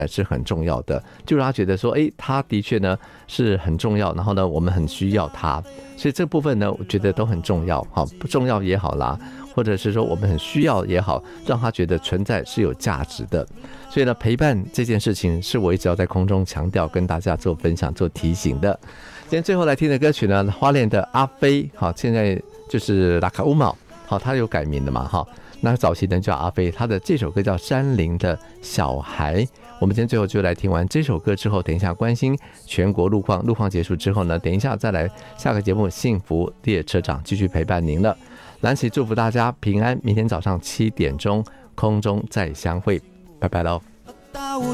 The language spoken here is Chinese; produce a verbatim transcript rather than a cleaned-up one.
是很重要的，就让他觉得说，哎，他的确呢是很重要，然后呢我们很需要他，所以这部分呢我觉得都很重要，好，不重要也好啦，或者是说我们很需要也好，让他觉得存在是有价值的。所以呢，陪伴这件事情是我一直要在空中强调，跟大家做分享、做提醒的。今天最后来听的歌曲呢，花莲的阿飞，好，现在就是拉卡乌毛，好，他有改名的嘛，哈。那早期呢叫阿飞，他的这首歌叫《山林的小孩》。我们今天最后就来听完这首歌之后，等一下关心全国路况，路况结束之后呢，等一下再来下个节目《幸福列车长》继续陪伴您了。蓝旗祝福大家平安，明天早上七点钟空中再相会，拜拜喽。